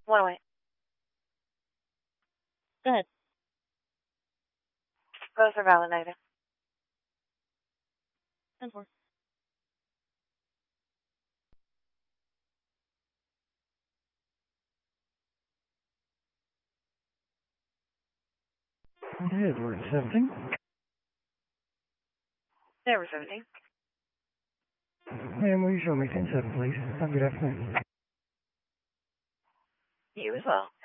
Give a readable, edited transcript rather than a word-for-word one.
108. Go ahead. Both are validated. 10-4. Okay, we're at 17. There were 17. And will you show me 10-7, please? Have a good afternoon. You as well.